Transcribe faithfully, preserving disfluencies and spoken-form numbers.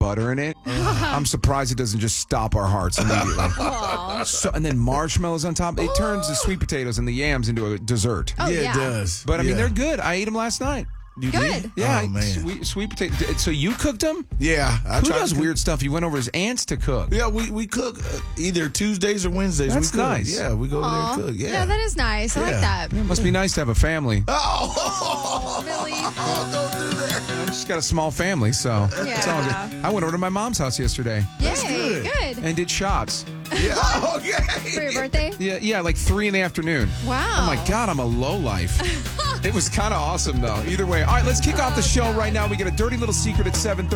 butter in it. I'm surprised it doesn't just stop our hearts immediately. So, and then marshmallows on top. It turns the sweet potatoes and the yams into a dessert. Oh, yeah, yeah. it does. But I mean, Yeah. they're good. I ate them last night. You Good. did? Yeah, Oh, man. sweet, sweet potato. So you cooked them? Yeah. I Who tried does to cook- weird stuff? You went over his aunts to cook. Yeah, we, we cook uh, either Tuesdays or Wednesdays. That's we cook. nice. Yeah, we go Aw. over there and cook. Yeah. Yeah, that is nice. I Yeah. like that. It must be nice to have a family. Oh, Billy. don't do that. I just got a small family, so it's all good. Yeah. I went over to my mom's house yesterday Yay, good. good. and did shots. Yeah, okay. For your birthday? Yeah, yeah, like three in the afternoon. Wow. Oh my God, I'm a lowlife. It was kind of awesome, though. Either way. All right, let's kick off the show right now. We get a dirty little secret at seven thirty.